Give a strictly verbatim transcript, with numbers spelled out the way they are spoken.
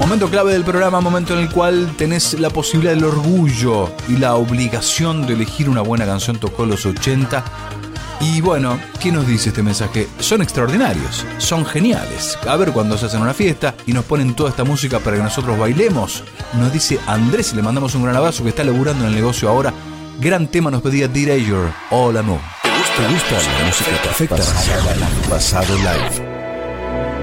Momento clave del programa, momento en el cual tenés la posibilidad del orgullo y la obligación de elegir una buena canción tocó los ochenta. Y bueno, ¿qué nos dice este mensaje? Son extraordinarios, son geniales. A ver cuando se hacen una fiesta y nos ponen toda esta música para que nosotros bailemos. Nos dice Andrés y le mandamos un gran abrazo que está laburando en el negocio ahora. Gran tema nos pedía D-Danger, All Amour. ¿Te gusta, ¿Te gusta la música perfecta? Pasado Live.